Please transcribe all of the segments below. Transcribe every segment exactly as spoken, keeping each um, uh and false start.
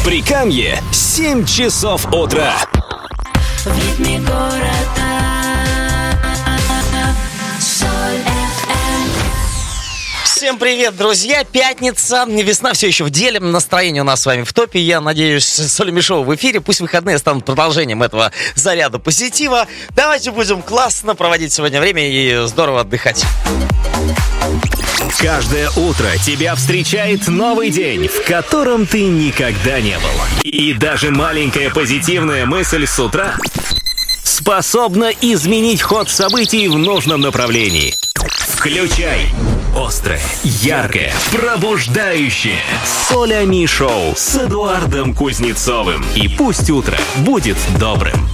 Прикамье, семь часов утра. В ритме города. Всем привет, друзья! Пятница, весна все еще в деле, настроение у нас с вами в топе. Я надеюсь, Солями Шоу в эфире. Пусть выходные станут продолжением этого заряда позитива. Давайте будем классно проводить сегодня время и здорово отдыхать. Каждое утро тебя встречает новый день, в котором ты никогда не был. И даже маленькая позитивная мысль с утра способна изменить ход событий в нужном направлении. Включай острое, яркое, пробуждающее Солями Шоу с Эдуардом Кузнецовым. И пусть утро будет добрым.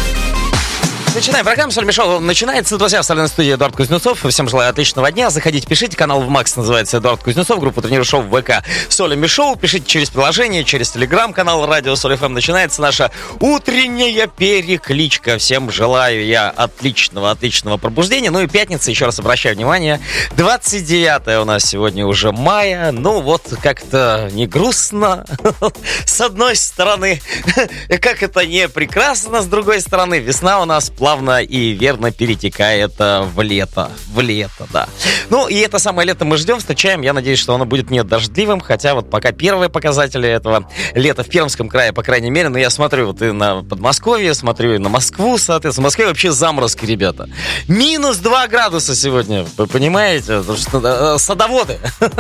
Начинаем программу Солями Шоу. Начинается, друзья, в столярной студии Эдуард Кузнецов. Всем желаю отличного дня. Заходите, пишите. Канал в Макс называется Эдуард Кузнецов. Группа тренировок шоу в ВК Солями Шоу. Пишите через приложение, через телеграм-канал Радио Соль эф эм. Начинается наша утренняя перекличка. Всем желаю я отличного, отличного пробуждения. Ну и пятница, еще раз обращаю внимание. двадцать девятое у нас сегодня уже мая. Ну вот как-то не грустно с одной стороны. Как это не прекрасно с другой стороны. Весна у нас плавно и верно перетекает в лето. В лето, да. Ну, и это самое лето мы ждем, встречаем. Я надеюсь, что оно будет не дождливым, хотя вот пока первые показатели этого лета в Пермском крае, по крайней мере, но я смотрю вот и на Подмосковье, смотрю и на Москву, соответственно. В Москве вообще заморозки, ребята. Минус два градуса сегодня, вы понимаете? Потому что садоводы.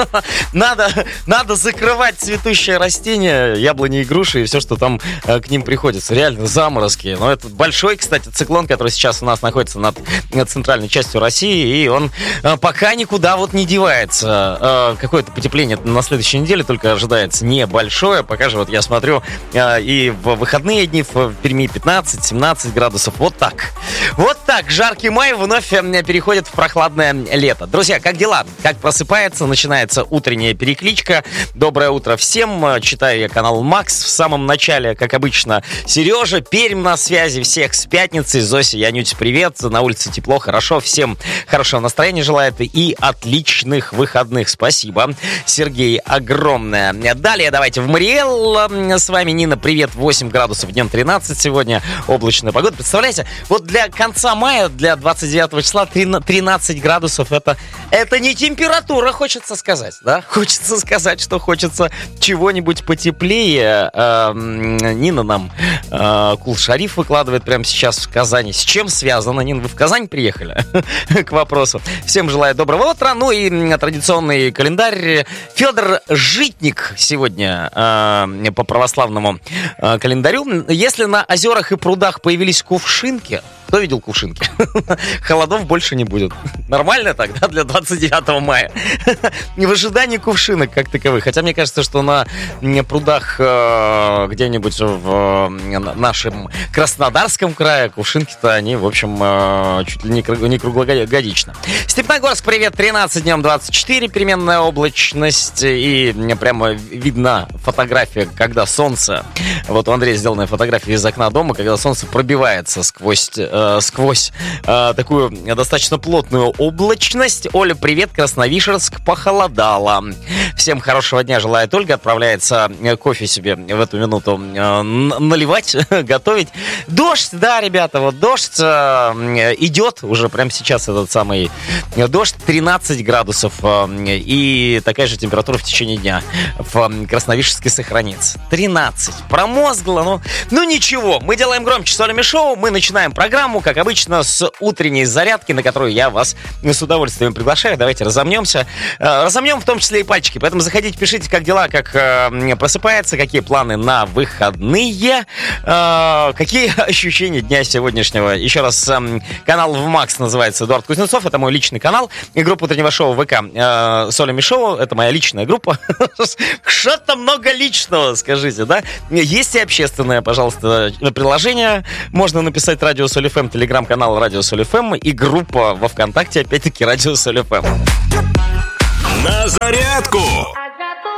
Надо, надо закрывать цветущие растения, яблони и груши, и все, что там к ним приходится. Реально заморозки. Но это большой, кстати, циклон, который сейчас у нас находится над, над центральной частью России, и он э, пока никуда вот не девается. Э, какое-то потепление на следующей неделе только ожидается небольшое. Пока же вот я смотрю, э, и в выходные дни в Перми пятнадцать-семнадцать градусов. Вот так. Вот так. Жаркий май вновь э, переходит в прохладное лето. Друзья, как дела? Как просыпается? Начинается утренняя перекличка. Доброе утро всем. Читаю я канал Макс в самом начале, как обычно. Сережа, Пермь на связи. Всех с пятницей. Зося, Янють, привет. На улице тепло, хорошо. Всем хорошего настроения желает и отличных выходных. Спасибо, Сергей, огромное. Далее давайте в Мариэл. С вами Нина, привет. восемь градусов, днем тринадцать сегодня. Облачная погода. Представляете, вот для конца мая, для двадцать девятого числа тринадцать градусов, это, это не температура, хочется сказать, да? Хочется сказать, что хочется чего-нибудь потеплее. Нина нам Кул-Шариф выкладывает прямо сейчас в Казани. С чем связано, Нин? Вы в Казань приехали? К вопросу. Всем желаю доброго утра. Ну и традиционный календарь. Федор Житник сегодня э, по православному э, календарю. Если на озерах и прудах появились кувшинки, кто видел кувшинки? Холодов больше не будет. Нормально тогда для двадцать девятого мая. В ожидании кувшинок как таковых. Хотя мне кажется, что на прудах э, где-нибудь в э, нашем Краснодарском крае кувшинки-то они, в общем, э, чуть ли не, круг, не круглогодично. Степногорск, привет, тринадцать, днем двадцать четыре, переменная облачность. И прямо видна фотография, когда солнце, вот у Андрея сделанная фотография из окна дома, когда солнце пробивается сквозь сквозь э, такую достаточно плотную облачность. Оля, привет, Красновишерск, похолодало. Всем хорошего дня желает Ольга. Отправляется кофе себе в эту минуту э, наливать, готовить. Дождь, да, ребята, вот дождь э, идет уже прямо сейчас, этот самый дождь, тринадцать градусов. Э, и такая же температура в течение дня в Красновишерске сохранится. тринадцать. Промозгло, ну, ну ничего. Мы делаем громче Солями Шоу, мы начинаем программу, как обычно, с утренней зарядки, на которую я вас с удовольствием приглашаю. Давайте разомнемся. Разомнем в том числе и пальчики. Поэтому заходите, пишите, как дела, как э, просыпается, какие планы на выходные, э, какие ощущения дня сегодняшнего. Еще раз, э, канал в Макс называется Эдуард Кузнецов. Это мой личный канал. И группа утреннего шоу ВК э, Солями Шоу. Это моя личная группа. Что-то много личного, скажите, да? Есть и общественное, пожалуйста, приложение. Можно написать Радио Соль эф эм, телеграм-канал Радио Соль эф эм и группа во ВКонтакте, опять-таки, Радио Соль эф эм. На зарядку!